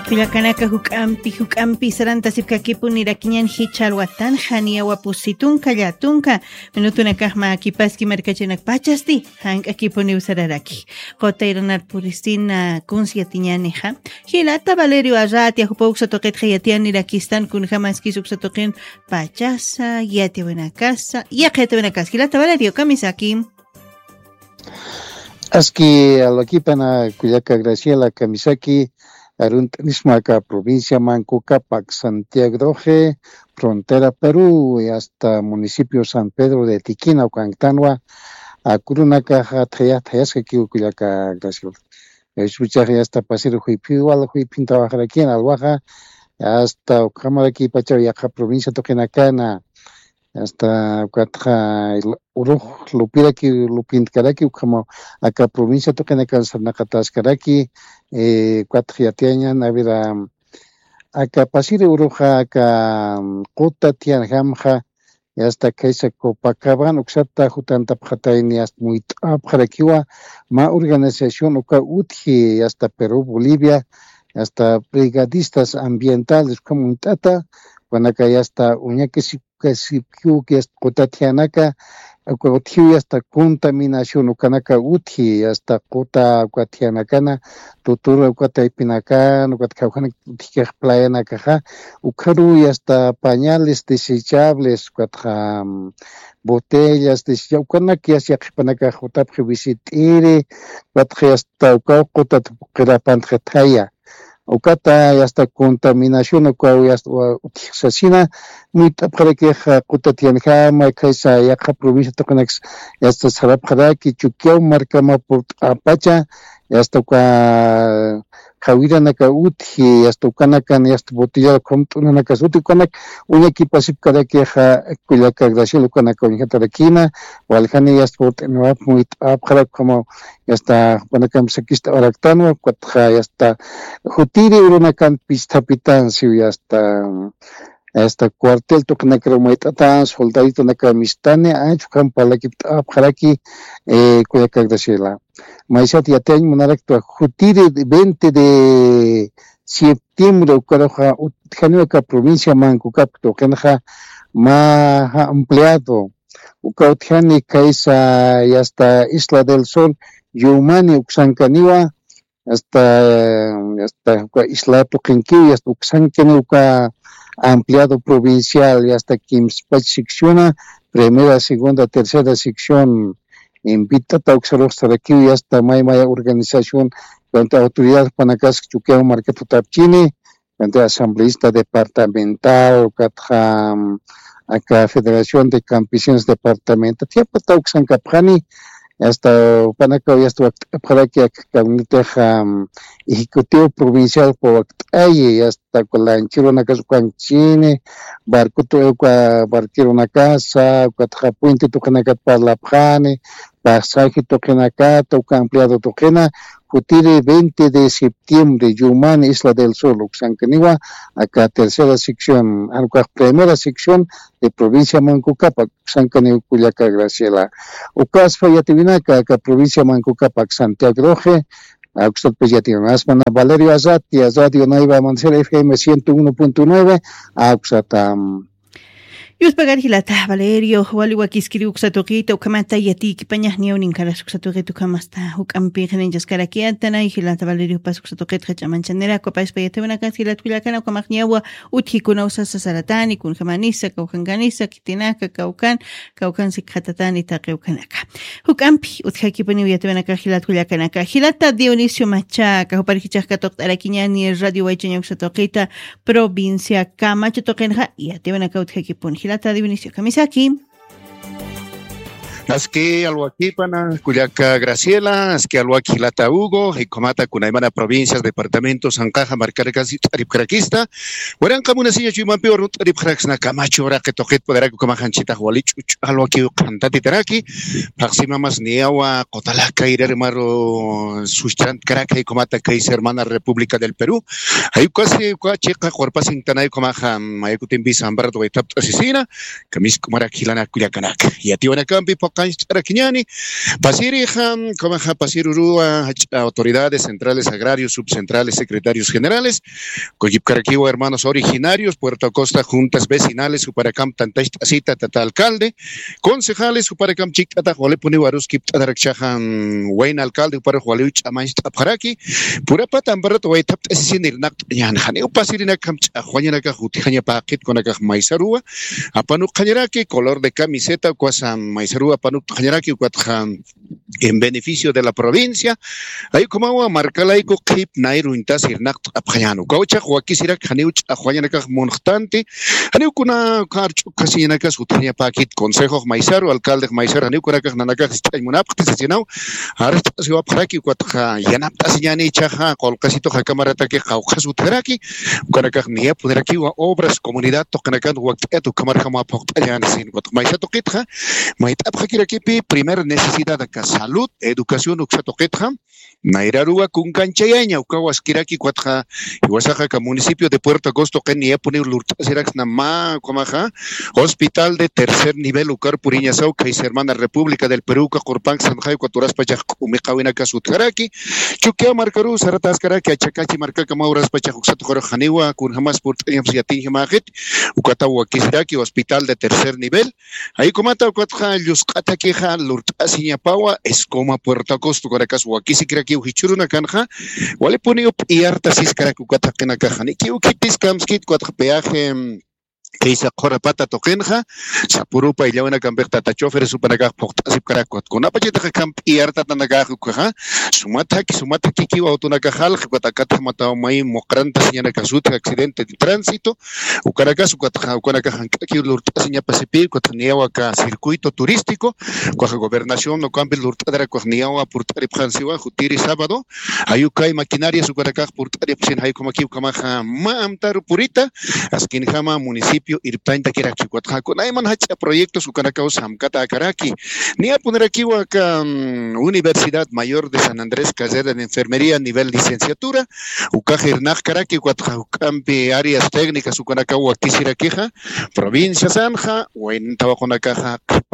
Kuyakanaka hukampi saranta sipkakipun irakiñan hichalwatan hania wapusitun kallatunka minutunakajma kipaski markachanak pachasti hank'akipuni usararaki qotayranar puristina kunsiatiñaneja hilata Valerio Arratia hupawksa yatian irakistan kunja maskisuk satoqin pachasa yatiwanakasa yaqetawanakasa hilata Valerio kamisaki Aski alwakipana Kuyaka Graciela Kamisaki Aruntanismaca provincia Mancucapac Santiago Doje frontera Perú y hasta municipio San Pedro de Tiquina Ocantanua a Curunaca Tayasca Kuyaka Graciela escuchar hasta pasero Huipiu al Huipin trabajar aquí en Alhuaja hasta Ocamara aquí Pachayaca provincia Toquenacana hasta Cuatja Uruj Lupiraki Lupinkaraki como acá provincia Toquenacan Sarnacatascaraki Cuatjatiaña Navira acá Pasire Uruja acá Kota Tianjamja hasta Kaisa Copacabana Uxata Jutanta Pjataini hasta muy Abjarakiwa ma organización Uka Utji hasta Perú Bolivia hasta brigadistas ambientales como un tata Wanaka hasta Uñaque que es Cotatianaca, hasta contaminación, Ucanaka Uti, hasta Cota Guatianacana, Tutura Guataipinacan, Guatcaucana, Playanacaja, Ucaru y hasta pañales desechables, botellas desechables, Ucanaki hacia Panaca, Jotapje Visitire, Guatje hasta Ucaucota, Querapantretaya. Ukata hasta contaminación o hasta utilizasina muy para que Cotatianja Macaisa Yaca provincia Tocanex hasta Sarapjaraki Chuquiao Marcama por Apacha hasta Kawira Naka Uti hasta Ukanakan hasta Botella Comtuna Nakasuti Konak un equipo así para que Kuyaka Graciela Ukanaka Tarakina o Aljani hasta Botenua muy para como hasta Wanakam Sakista Aractano Cuatja hasta Jutiri Urunakan Pistapitancio y hasta cuartel Tocanacro Maitatan soldadito Nakamistane Anchukan Palaki Abjaraki Kuyaka Graciela Maisat Yateñ Monaractua Jutiri 20 de septiembre Ucaraja Utjanuca provincia Mancucap Tocanja ma ampliado Ucautjani Kaisa y hasta Isla del Sol Yumani Uxancaniwa hasta Isla Toquinqui hasta Uxancani ampliado provincial y hasta Kimspach secciona primera, segunda, tercera sección invita a Uxarox aquí y hasta Maya organización ante autoridad Panacas Chuqueo Marqueto Tapchini ante asambleísta departamental acá Federación de Campesinos Departamental tiempo Tauxan Capjani hasta Panaca y hasta para que ejecutivo provincial por ahí hasta con la enchero na casa Chine barco barquero na casa puente toquenacat para la prane pasaje toquenacat toca ampliado toquena Jutiri 20 de septiembre Yumán Isla del Sol Uxancaniwa acá tercera sección acá primera sección de provincia Mancucapac Uxancani Kuyaka Graciela Ucasfa Yativinaca acá provincia Mancucapac Santiago Roje Auxot Pellatinas Mana Valerio Azati Radio Naiva Mancera FM 101.9 Auxatam Yus pagar hilata Valerio wali wakiskiri uksatoqita ukamata yati kipañaj niawnin karas uksatoqita ukamasta ukampi genen jaskarakiatana hilata Valerio pas uksatoqita chamanchanera kopais payatewna kan hilat kulakana ukamaqniawa uthikuna usasa saratani kun jamanisa kaukanganisa kitinaka kaukan sikhatatani taqeukanaka ukampi uthakipani uyatewna kan hilat kulakanaka hilata Dionisio Machaca uparkichajka toqtarakiñani radio waychaña uksatoqita provincia Camacho toqenja yatewna ka uthakipuni Hilata Dionisio Kamisaki. Aski alwaki pana Kuyaka Graciela, aski alwaki Hilata Hugo, y comata kunaimana provincias, departamentos, Ancaja, Marcaracas, Aripcraquista, Hueran Camunacilla, Chumampi, Orut, Aripcraxna, Camacho, Raquetojet, Poderaco, Comajanchita, Hualichu, alwaki Cantati Teraki, Paximamas, Niawa, Cotalaca, Iremaro, Suchan, Caraca, y comata Cais, hermana República del Perú, hay casi Cuacheca, Corpas, Intanay, Comajan, Mayacutimbi, Zambardo, Etap, Asesina, Camis, Comarakilana, Cuyacanak, y a Tiwanacampi, kancharakiñani pasirija comaja pasirurua autoridades centrales agrarios subcentrales secretarios generales Coyipcaraquiwa hermanos originarios Puerto Acosta juntas vecinales Uparacam Tantashtasita tata alcalde concejales Uparacam Chictata Jualepuni Waruski Tadarakchajan Wayne alcalde Uparajualewich Amanch Tapjaraki Purapata Ambarato Waitap Sinir Nakt Yan Haneu Pasirina Kamcha Juanaka Jutihanya Paquet Konaka Maizarua Apanuk Kanyaraki color de camiseta Kwasam Maizarua Panuk Kanyaraki Kwatjan en beneficio de la provincia ahí como marcalaico clip nairu intasir nakt apjano Gaucha Joaquisirak Haneuch Ajuanaka Monstante Haneu kuna Karchu Casinaka Sutania Paquet Consejo Maizaro alcalde Maizar Haneu Kunaka Nanaka Munap Tisinau Arsta Siwa Paraki Kwatja Yanapta Sinyani Chaja Colcasito Hakamarata que Jaujasu Teraki Kunaka Nia Puderaki obras comunidad Tokanakan Wakatu Kamarhama Poktayan sin Maisato Kitja Maitap Hakirakipi primera necesidad de salud educación Uxato Kitja Nairarua Kunkanchayaña Ukawaskiraki Kwatja Iwasaka municipio de Puerto Agosto que ni poner Lurtasirax Nama Comaja hospital de tercer nivel Ucar Puriña Sauca y hermana República del Perú Corpan Sanjay Cuaturas Pachaj Umekawina Kasutkaraki Chukia Marcaru Sarataskaraki Achakachi Marcaca Mauras Pachajuxato Jorjaniwa Kunjamas Purtayam Siatin Himajet Ukatawa Kisiraki hospital de tercer nivel ahí comata Cuatja Yuskata Queja Lurtasiña Paua Escoma Puerto Acosto Caracas Huaquisikiraki Uhichuruna Kanja Walepunio y Artasis Caracukata Kenakajani Kiukitis Kamskit Cuatja Peaje Keisa Corapata Tokenja, Sapurupa y Leona Camberta Tachofer, Supanaga Portasip Caracot, con Apacheta Camp y Arta Tanagajuka, Sumata Kiki, Autonacajal, Cuatacata Matao Mai, Mocranta, Señana Casuta, accidente de tránsito, Ucaracas, Ucatajanki, Lurtasiña Pacific, Cuataniahuaca, circuito turístico, Cuaja Gobernación, no cambio Lurtadra, Cuajniawa, Purtarip Hansiwa, Jutiri Sábado, Ayucay Maquinaria, Sucaracaj, Purtarip Sinhai, Comaki, Camaja, Maamtar Purita, Askinjama, municipio. Irpainta Kiraki Cuatjaco, Naiman Hacha proyectos Ucaracao Samcata Caraki, ni a poner aquí acá Universidad Mayor de San Andrés, carrera de enfermería nivel licenciatura, Ucajirnaj Caraki, Cuatjacampi, áreas técnicas, Ucaracao, Aquisiraqueja, provincia Zanja, o en Tabajonacaja,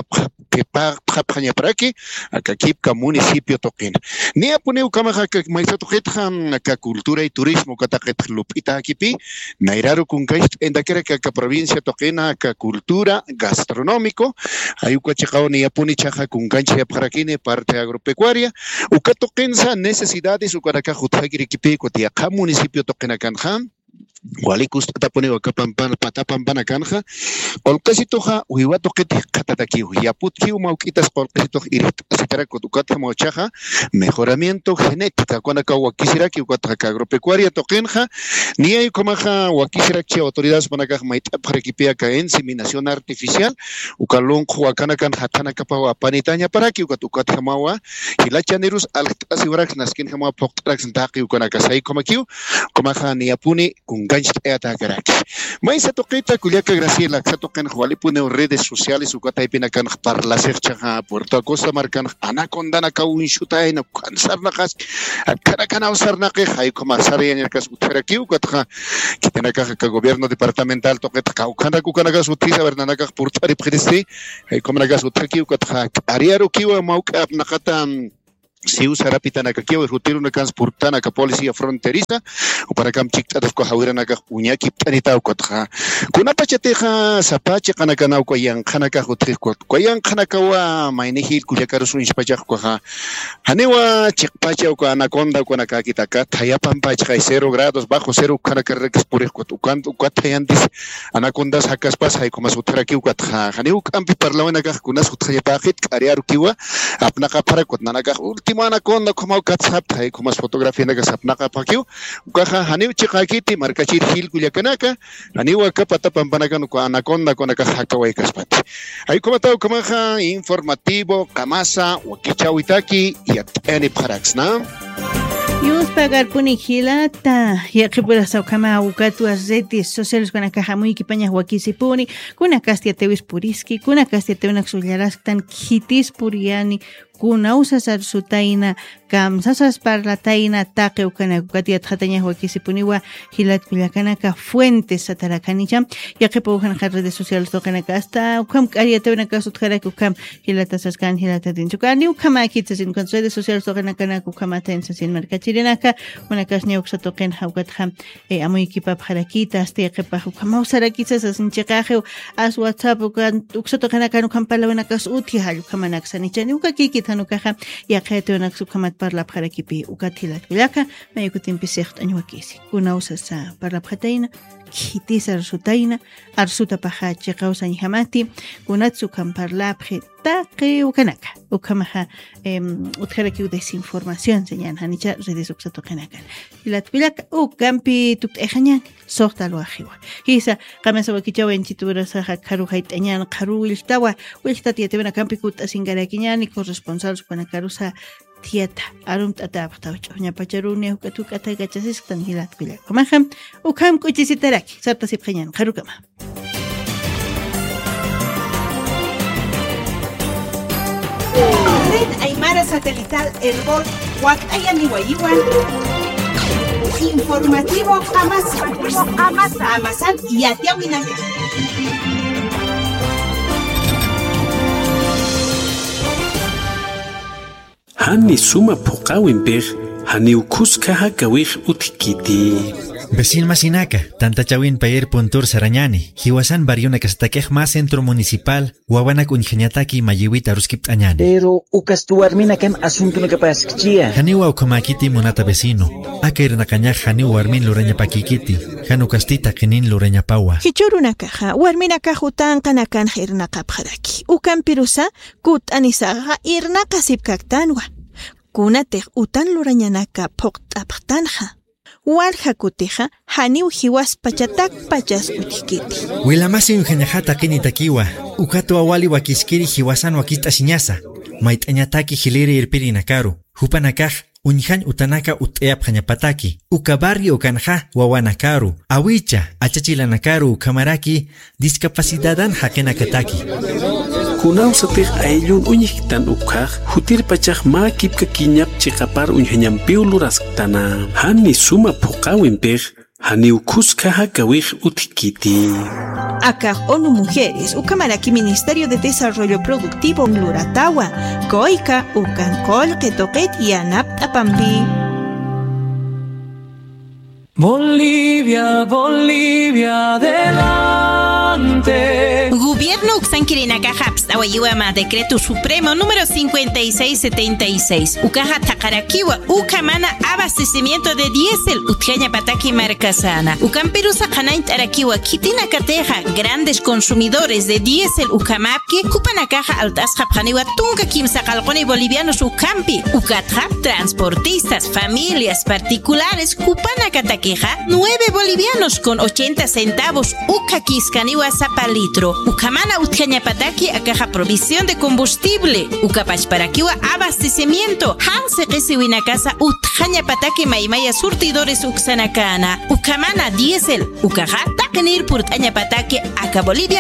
Kepajaña Paraki, Acakipca, municipio Toquín. Ni a poner Ucamaja, Maizatojeta, acá cultura y turismo, Catajet Lupita Akipi, Nairaru Kunkaist, en Daqueraca, provincia Toquena, cultura, gastronómico, Ayucachajao ni Apuni Chaja con gancha Paraquine, parte agropecuaria, Ucatoquensa, necesidades, Ucaraca, Jutagiriquipi, Cotiacá, municipio Toquena Canjam, Walikus tapone wakapampan patapampana kanja olkasitoja uiwatoket katataki yaputki mauquitas olkasitoja irit asikara kotukata mochaja mejoramiento genética cuanaka wakisiraki ukataka agropecuaria tokenja ni hay comaja wakisiraki autoridades panaka maita parekipia ka inseminación artificial ukalon huakanakan hatana kapa panitaña paraki ukatukata mawa hilachanerus alasiwarak naskin hama poktrax ndaki ukanaka sai komakiu comaja ni apuni ganch eta karaki maisa toquita Culiaca Graciela tocan Jualipune redes sociales ukata ipinakan parla sercha Puerto Acosta marcan anaconda na kawin shutay na kansar na kas karakana usar na ke hay como sari en kas utaraki ukata kitanaka ka gobierno departamental toqueta kaukana kukana sutisa bernanaka purtari presti hay como nagas utaraki ukata ariaro kiwa mauka nakata si usa rapitana que quiero rutir una transportana que policía fronteriza o para que amchicta de cojaura na que uñaki tanita o cotra kuna pachateja sapache kanakana o koyan kanaka hotri koyan kanaka wa mainehil kuyakaru sun spachak koja hanewa chikpacha o anaconda o naka kitaka tayapan pacha 0 grados bajo 0 kanaka rex por cuanto cuatayantis anacondas hakas pasa y como sutra ki ukatra haneu campi parlawana ka kuna sutra pajit ariaru kiwa apnaka para kotnanaka Anaconda como WhatsApp hay como fotografía de Gasapnaca Paquio, Ucaja, Haniu Chikakiti, Marcachir Hill Culiacanaka, Aniwa Capata Pampanacan con Anaconda con Acajacaway Caspati. Hay como tal Comaja, informativo, Kamasa, Wakichawitaki y Ateni Paraxna. Yus pagar punijilata ya que por esa cama ukatu as redes sociales con caja muy equipaña wakisi puni con castia tevis puriski con castia te una xullaras tan kitis puriani kuna usas arsutaina kamsasas parlataina taqe ukana katiat khataña wakisipuniwa hilat kullakanaka fuentes satarakanicha yaqipa uhanqa redes sociales toqanaka hasta ukam ariatawinaka sutqaraka ukam hilatasaskan hilatadinchukani ukama akitsasin con redes sociales toqanaka ukamata ensasin markachirinaka unakasni uksatoqen hawkatha amuykipap harakita hasta yaqipa ukama usarakitsas asinchiqaje as WhatsApp ukan uksatoqanaka ukam palawanakas uti halu kamanaksanичani ukakikithanukaja yaqayatunak ukamat parlap harakipi ukatilat kullaka mayukutin piseht añuakisi kuna usasa parlap hataina kitisa arsuta paja chiqawsa hamati kunatsu kan parlap taqi ukanaka ukamaja utjaraki desinformación señan hanicha redes uksatoqanakan ilat kullaka ukampi tut'ejañani soqtal wajiwa hisa qamasa wakichawa enchiturasa karu hayt'añan qaru wiltawa wiltatiyatibana kampi kut'asingarakiñani corresponsal supanakarusa tieta arum tatapta uña pacharune ukatuka tagachasistan hilat kullak kamajam ukam kuchisitaraki sartasip qañan qarukama Red Aymara Satelital Herbol Huacaya Nihuayiguan Informativo Amazan y Atiahuinaca. Hani suma puqawinpej hani ukuskaja kawij utkiti. Vecin Masinaca, tanta chawin payer puntur sarañani, hiwasan bariona kastakej más centro municipal, wawanak unjañataki mayiwita ruskip añani. Pero ukastuarmina kem asunto nakapaskchia. Hani waukamakiti monata vecino, akair nakañaj hani warmin lureña pakikiti, hanu kastita kenin lureña pawa. Hichuruna kaja, warmina kajutan kanakan hirna kapjaraki. Ukan pirusa, kut anisaga irna kasipkaktanwa. Kunatej utan lureñanaka poktaptanja. Walja kutija, haniu hiwas pachatak pachas utkiti. Wilamasi unjañajata kinitakiwa, ukatu awali wakiskiri hiwasan wakita siñasa, maitañataki hiliri irpiri nakaru, hupanakaj, unjan utanaka uteap hañapataki, ukabarri ukanja wawanakaru, awicha, achachilanakaru kamaraki, discapacitadan hakenakataki. Kunausatej ayllun uñikitan ukaj, hutir pachaj ma kipka kiñap chiqapar unjañampiu luraskatana. Hani suma puqawinpej, hani ukuskaja kawij utkiti. Acá ONU Mujeres, Ucamaraki Ministerio de Desarrollo Productivo Luratawa, Coica, Ucancol, Ketoquet y Anap Apampi. Bolivia, Bolivia, adelante. Gobierno Uxanquirinaca Hapstawayiwama, Decreto Supremo número 5676. Ucaja Takarakiwa, Ucamana abastecimiento de diésel, Utjaña Pataki Marcasana. Ucamperusa Hanaint Arakiwa, Kitina Cateja, grandes consumidores de diésel, Ucamapki, Cupanakaja Altas Japaniwa, Tunca Kimsakalgoni bolivianos Ucampi, Ucatrap, transportistas, familias particulares, Cupanacataqueja, 9 bolivianos con 80 centavos, Ucaquiscaniwa Zapalitro. Ucamana Utjañapataki a caja provisión de combustible. Ucapachparakiwa abastecimiento. Hanse Kesiwinakasa Utjañapataki Maimaya surtidores Uxanacana. Ucamana diésel. Ucaja Takenir Purtañapataki Aca Bolivia.